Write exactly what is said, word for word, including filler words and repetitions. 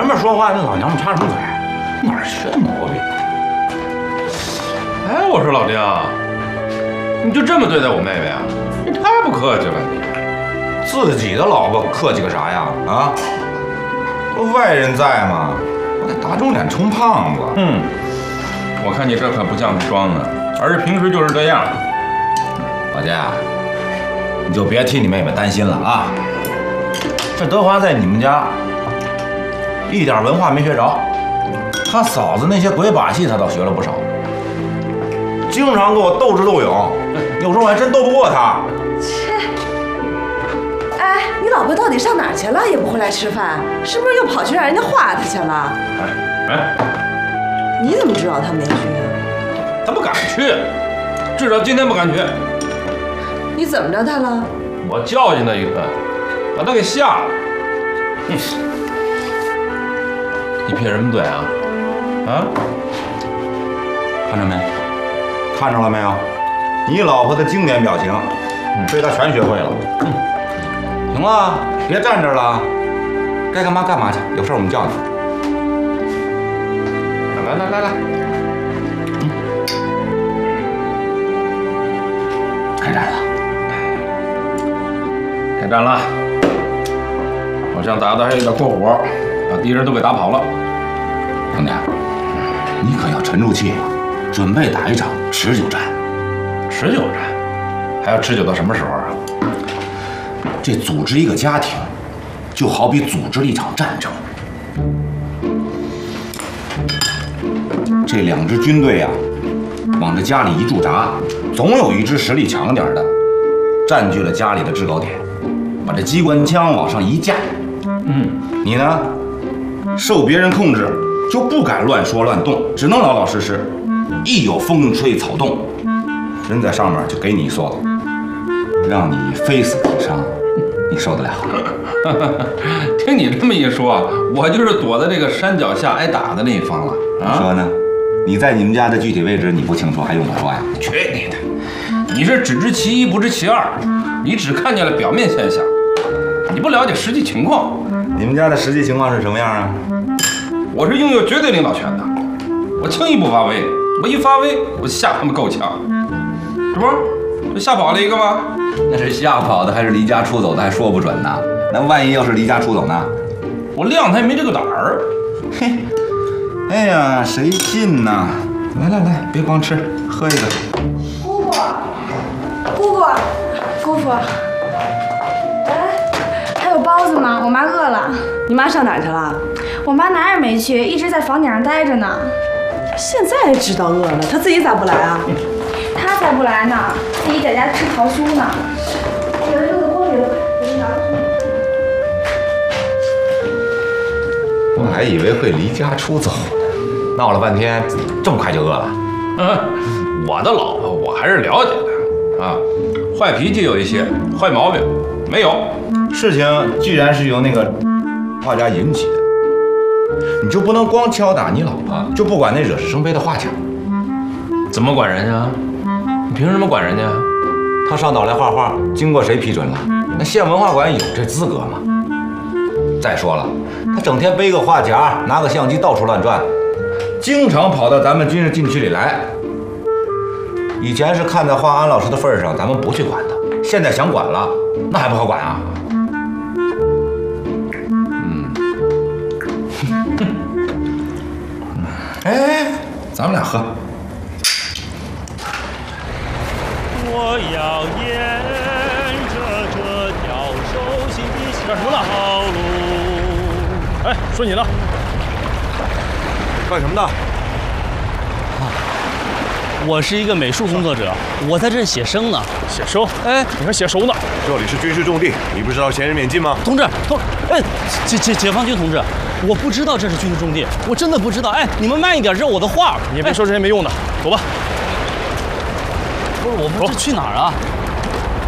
前面说话那老娘们插什么嘴？哪儿学的毛病？ 哎，我说老丁，你就这么对待我妹妹啊？你太不客气了你！ 自己的老婆客气个啥呀？啊，外人在嘛，我得打肿脸充胖子。 嗯，我看你这可不像是装的，而是平时就是这样。 老姐，你就别替你妹妹担心了啊。这德华在你们家一点文化没学着，他嫂子那些鬼把戏他倒学了不少，经常跟我斗智斗勇，有时候我还真斗不过他。 切！哎，你老婆到底上哪儿去了？也不回来吃饭，是不是又跑去让人家画她去了？ 哎哎， 你怎么知道她没去啊？ 她不敢去，至少今天不敢去。 你怎么着她了？ 我教训她一顿，把她给吓了。哼！你撇什么嘴啊？啊？ 看着没？看着了没有？你老婆的经典表情，被他全学会了。嗯，行了，别站这儿了，该干嘛干嘛去。有事我们叫你。来来来来，嗯，开战了， 开战了！好像打的还有点过火，把敌人都给打跑了。 兄弟，你可要沉住气，准备打一场持久战。 持久战，还要持久到什么时候啊？ 这组织一个家庭，就好比组织了一场战争。这两支军队呀、啊，往这家里一驻扎，总有一支实力强点的，占据了家里的制高点，把这机关枪往上一架。 嗯， 你呢，受别人控制，就不敢乱说乱动，只能老老实实。一有风吹草动，人在上面就给你一梭子，让你非死体伤，你受得了？ 听你这么一说，我就是躲在这个山脚下挨打的那一方了。啊， 你说呢？你在你们家的具体位置你不清楚，还用我说呀？ 去你的！你是只知其一不知其二，你只看见了表面现象，你不了解实际情况。 你们家的实际情况是什么样啊？ 我是拥有绝对领导权的，我轻易不发威，我一发威我吓他们够呛。这不是这吓跑了一个吗？ 那是吓跑的还是离家出走的还说不准呢。那万一要是离家出走呢？ 我谅他也没这个胆儿。 嘿，哎呀，谁信呢？来来来，别光吃，喝一个。 姑姑，姑姑，姑父， 哎，还有包子吗？我妈饿了。 你妈上哪儿去了？ 我妈哪儿也没去，一直在房顶上待着呢。 现在知道饿了，她自己咋不来啊？ 她才不来呢，自己在家吃桃酥呢。哎呀，热的锅里了，给你拿过去。 我还以为会离家出走呢，闹了半天，这么快就饿了？ 嗯，我的老婆我还是了解的啊，坏脾气有一些，坏毛病没有。 事情既然是由那个画家引起的，你就不能光敲打你老婆，就不管那惹是生非的画家。 怎么管人家？你凭什么管人家？ 他上岛来画画，经过谁批准了？那县文化馆有这资格吗？再说了，他整天背个画夹，拿个相机到处乱转，经常跑到咱们军事禁区里来。以前是看在华安老师的份上，咱们不去管他，现在想管了，那还不好管啊？嗯，哎，咱们俩喝。 我要沿着这条熟悉的干什么呢？道路。哎，说你呢？ 干什么的？ 我是一个美术工作者，我在这儿写生呢。 写生？ 哎， 你还写熟呢？这里是军事重地，你不知道闲人免进吗？ 同志，同，哎，解解解放军同志，我不知道这是军事重地，我真的不知道。哎，你们慢一点，这是我的画。 你也别说这些没用的，走吧。 不是，我们这去哪儿啊？